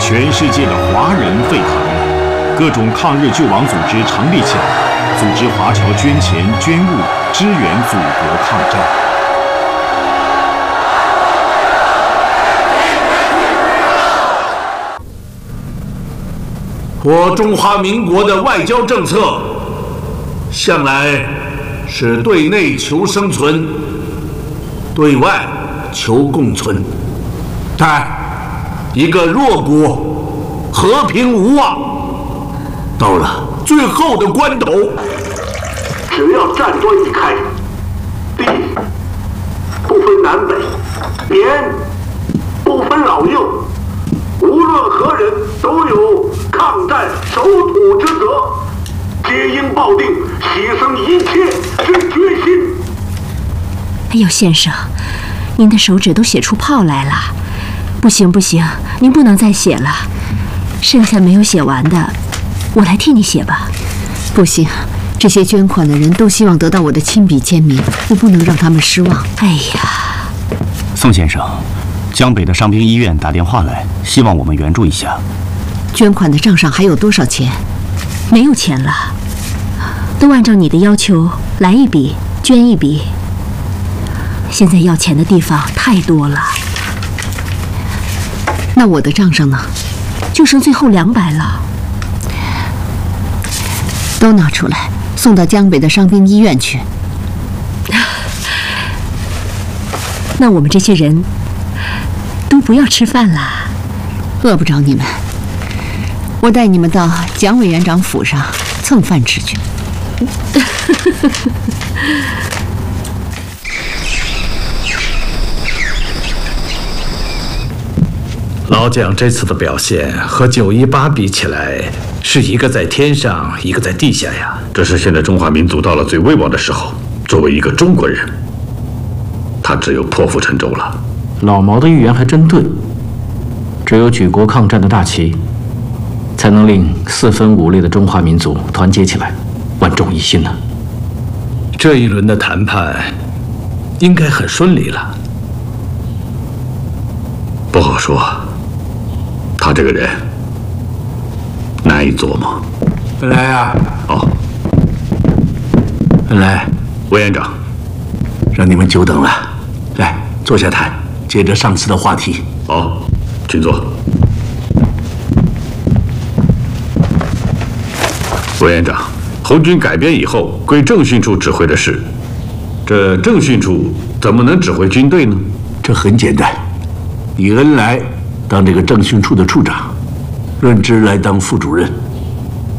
全世界的华人沸腾，各种抗日救亡组织成立起来，组织华侨捐钱捐物，支援祖国抗战。 我中华民国的外交政策，向来是对内求生存，对外求共存。但一个弱国和平无望，到了最后的关头，只要战端一开，地不分南北，年不分老幼，无论何人都有抗战守土之责，皆应抱定牺牲一切之决心。 哎呦，先生，您的手指都写出泡来了。不行不行，您不能再写了，剩下没有写完的，我来替你写吧。 不行，这些捐款的人都希望得到我的亲笔签名，我不能让他们失望。 哎呀， 宋先生，江北的伤兵医院打电话来，希望我们援助一下。 捐款的账上还有多少钱？ 没有钱了，都按照你的要求来一笔，捐一笔。现在要钱的地方太多了。 那我的账上呢？ 就剩最后200了。 都拿出来，送到江北的伤兵医院去。 那我们这些人都不要吃饭了。 饿不着你们，我带你们到蒋委员长府上蹭饭吃去。 老蒋这次的表现和918比起来，是一个在天上，一个在地下呀。 这是现在中华民族到了最危亡的时候。作为一个中国人，他只有破釜沉舟了。 老毛的预言还真对，只有举国抗战的大旗，才能令4分5裂的中华民族团结起来，万众一心呢。 这一轮的谈判应该很顺利了。 不好说，他这个人难以琢磨。 本来啊， 哦， 本来委员长， 让你们久等了，来坐下谈，接着上次的话题。 好，请坐。委员长，红军改编以后归政训处指挥的事，这政训处怎么能指挥军队呢？ 这很简单，以恩来当这个政训处的处长，润之来当副主任。